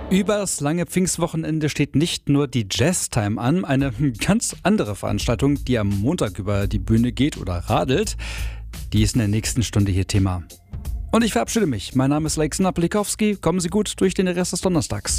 Übers lange Pfingstwochenende steht nicht nur die Jazztime an, eine ganz andere Veranstaltung, die am Montag über die Bühne geht oder radelt, die ist in der nächsten Stunde hier Thema. Und ich verabschiede mich. Mein Name ist Alexander Pelikowski. Kommen Sie gut durch den Rest des Donnerstags.